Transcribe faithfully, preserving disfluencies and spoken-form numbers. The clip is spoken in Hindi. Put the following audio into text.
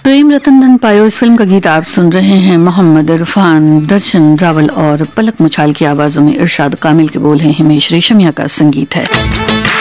प्रेम रतन धन पायो इस फिल्म का गीत आप सुन रहे हैं। मोहम्मद इरफान, दर्शन रावल और पलक मुछाल की आवाजों में इरशाद कामिल के बोल हैं, हिमेश रेशमिया का संगीत है।